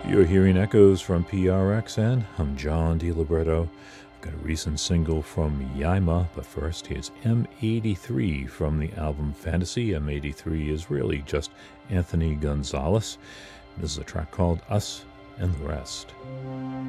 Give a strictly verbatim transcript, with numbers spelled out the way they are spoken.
You're hearing echoes from P R X N. I'm John DiLibretto. I've got a recent single from Yaima, but first here's M eighty-three from the album Fantasy. M eighty-three is really just Anthony Gonzalez. This is a track called Us and the Rest.